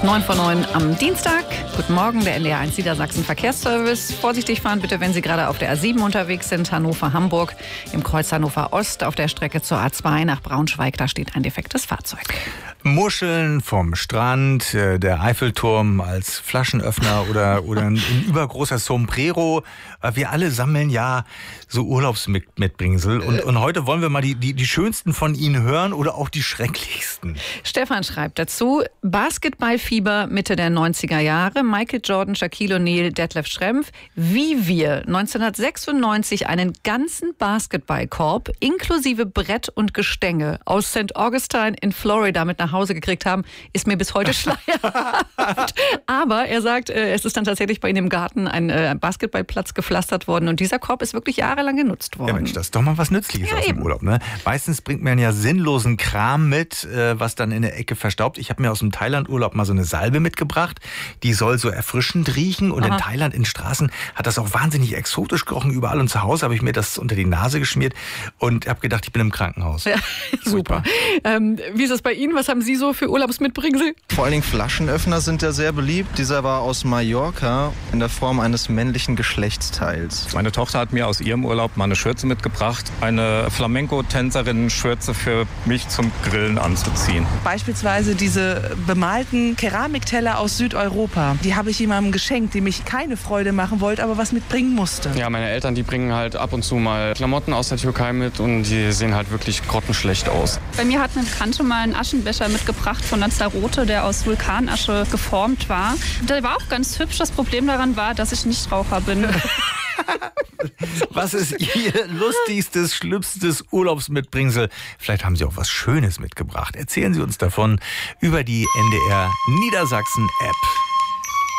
9:09 am Dienstag. Guten Morgen, der NDR1 Niedersachsen Verkehrsservice. Vorsichtig fahren bitte, wenn Sie gerade auf der A7 unterwegs sind, Hannover-Hamburg. Im Kreuz Hannover Ost auf der Strecke zur A2 nach Braunschweig, da steht ein defektes Fahrzeug. Muscheln vom Strand, der Eiffelturm als Flaschenöffner oder ein übergroßer Sombrero. Wir alle sammeln ja so Urlaubsmitbringsel. Und heute wollen wir mal die schönsten von Ihnen hören oder auch die schrecklichsten. Stefan schreibt dazu: Basketballfieber Mitte der 90er Jahre. Michael Jordan, Shaquille O'Neal, Detlef Schrempf. Wie wir 1996 einen ganzen Basketballkorb inklusive Brett und Gestänge aus St. Augustine in Florida mit nach Hause gekriegt haben, ist mir bis heute schleierhaft. Aber er sagt, es ist dann tatsächlich bei ihm im Garten ein Basketballplatz gepflastert worden und dieser Korb ist wirklich jahrelang genutzt worden. Ja Mensch, das ist doch mal was Nützliches aus dem Urlaub. Ne? Meistens bringt man ja sinnlosen Kram mit, was dann in der Ecke verstaubt. Ich habe mir aus dem Thailand-Urlaub mal so eine Salbe mitgebracht, die soll so erfrischend riechen und in Thailand in Straßen hat das auch wahnsinnig exotisch gerochen. Überall und zu Hause habe ich mir das unter die Nase geschmiert und habe gedacht, ich bin im Krankenhaus. Ja, super. Wie ist das bei Ihnen? Was haben Sie so für Urlaubsmitbringsel? Vor allen Dingen Flaschenöffner sind ja sehr beliebt. Dieser war aus Mallorca in der Form eines männlichen Geschlechtsteils. Meine Tochter hat mir aus ihrem Urlaub mal eine Schürze mitgebracht. Eine Flamenco-Tänzerin-Schürze für mich zum Grillen anzuziehen. Beispielsweise diese bemalten Keramikteller aus Südeuropa. Die habe ich jemandem geschenkt, dem ich keine Freude machen wollte, aber was mitbringen musste. Ja, meine Eltern, die bringen halt ab und zu mal Klamotten aus der Türkei mit und die sehen halt wirklich grottenschlecht aus. Bei mir hat eine Bekannte mal einen Aschenbecher mitgebracht von Lanzarote, der aus Vulkanasche geformt war. Der war auch ganz hübsch. Das Problem daran war, dass ich Nichtraucher bin. Was ist Ihr lustigstes, schlimmstes Urlaubsmitbringsel? Vielleicht haben Sie auch was Schönes mitgebracht. Erzählen Sie uns davon über die NDR Niedersachsen App.